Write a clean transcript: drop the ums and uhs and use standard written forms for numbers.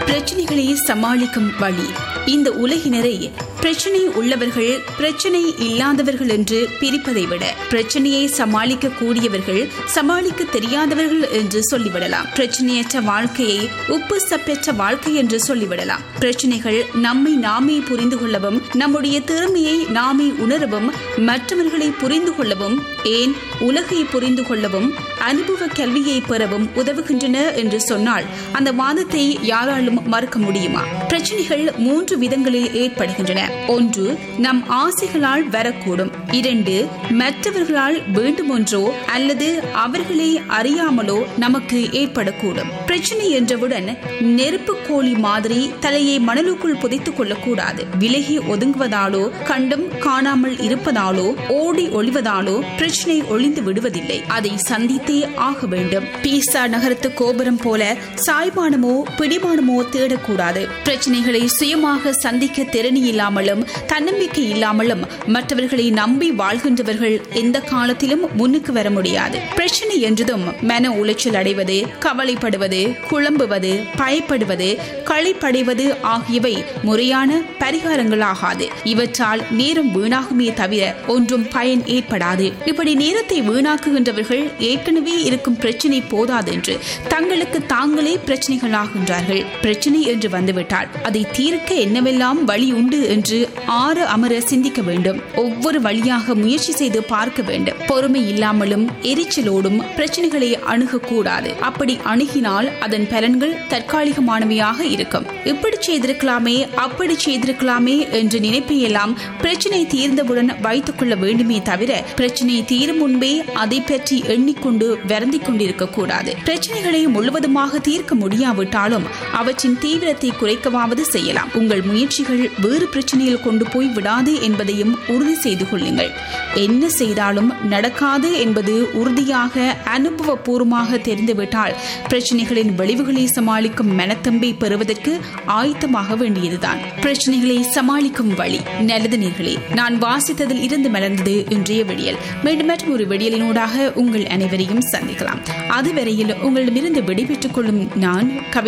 பிரச்சனைகளை சமாளிக்கும் வழி. இந்த உலகினரை பிரச்சனை உள்ளவர்கள் பிரச்சனை இல்லாதவர்கள் என்று பிரிப்பதை விட பிரச்சனையை சமாளிக்க கூடியவர்கள் சமாளிக்க தெரியாதவர்கள் என்று சொல்லிவிடலாம். பிரச்சனையற்ற வாழ்க்கையை உப்பு சப்பெற்ற வாழ்க்கை என்று சொல்லிவிடலாம். பிரச்சனைகள் நம்மை நாமே புரிந்து கொள்ளவும் நம்முடைய திறமையை நாமே உணரவும் மற்றவர்களை புரிந்து கொள்ளவும் ஏன் உலகை புரிந்து கொள்ளவும் அனுபவ கல்வியை பெறவும் உதவுகின்றன என்று சொன்னால் அந்த வாதத்தை யாராலும் மறுக்க முடியுமா? பிரச்சனைகள் 3 விதங்களில் ஏற்படுகின்றன. 1, நம் ஆசைகளால் வரக்கூடும். 2, மற்றவர்களால் வேண்டுமென்றோ அல்லது அவர்களை அறியாமலோ நமக்கு ஏற்படக்கூடும். பிரச்சனை என்றவுடன் நெருப்பு கோழி மாதிரி தலையை மணலுக்குள் புதைத்துக் கொள்ளக்கூடாது. விலகி ஒதுங்குவதாலோ கண்டும் காணாமல் இருப்பதாலோ ஓடி ஒளிவதாலோ பிரச்சனை ஒளிந்து விடுவதில்லை. அதை சந்தித்தே ஆக வேண்டும். பீசா நகரத்து கோபுரம் போல சாய்மானமோ பிடிமானமோ தேடக்கூடாது. பிரச்சனைகளை சுயமாக சந்திக்க திறனி இல்லாமலும் தன்னம்பிக்கை இல்லாமலும் மற்றவர்களை நம்பி வாழ்கின்றவர்கள் எந்த காலத்திலும் முன்னுக்கு வர முடியாது. பிரச்சனை என்றதும் மன உளைச்சல் அடைவது, கவலைப்படுவது, குழம்புவது, பயப்படுவது, களிப்படைவது ஆகியவை முறையான பரிகாரங்களாகாது. இவற்றால் நேரம் வீணாகுமே தவிர ஒன்றும் பயன் ஏற்படாது. இப்படி நேரத்தை வீணாக்குகின்றவர்கள் ஏற்கனவே இருக்கும் பிரச்சனை போதாதென்று தங்களுக்கு தாங்களே பிரச்சனைகளாகின்றார்கள். பிரச்சனை என்று வந்துவிட்டால் அதை தீர்க்க என்னவெல்லாம் வழி உண்டு என்று ஆற அமர சிந்திக்க வேண்டும். ஒவ்வொரு வழியாக முயற்சி செய்து பார்க்க வேண்டும். பொறுமை இல்லாமலும் எரிச்சலோடும் பிரச்சனைகளை அணுகக்கூடாது. அப்படி அணுகினால் அதன் பலன்கள் தற்காலிகமானவையாக இருக்கும். இப்படி செய்திருக்கலாமே அப்படி செய்திருக்கலாமே என்று நினைப்பையெல்லாம் பிரச்சனை தீர்ந்தவுடன் வைத்துக் கொள்ள வேண்டுமே தவிர பிரச்சனை தீரும் முன்பே அதை பற்றி எண்ணிக்கொண்டு வருந்திக் கொண்டிருக்க கூடாது. பிரச்சனைகளை முழுவதுமாக தீர்க்க முடியாவிட்டாலும் அவற்றின் தீவிரத்தை குறைக்கவாவது செய்யலாம். உங்கள் முயற்சிகள் வேறு பிரச்சனையில் கொண்டு போய் விடாது என்பதையும் உறுதி செய்து கொள்ளுங்கள். என்ன செய்தாலும் நடக்காது என்பது உறுதியாக அனுபவபூர்வமாக தெரிந்துவிட்டால் பிரச்சனைகளின் விளைவுகளை சமாளிக்கும் மனத்தம்பை பெறுவதற்கு ஆயத்தமாக வேண்டியதுதான். பிரச்சனைகளை சமாளிக்கும் வழி. நல்லது நேயர்களே, நான் வாசித்ததில் இருந்து மலர்ந்தது இன்றைய விடியல். மீண்டும் ஒரு விடியலினூடாக உங்கள் அனைவரையும் சந்திக்கலாம். அதுவரையில் உங்களிடமிருந்து விடைபெற்றுக் கொள்ளும் நான் கவி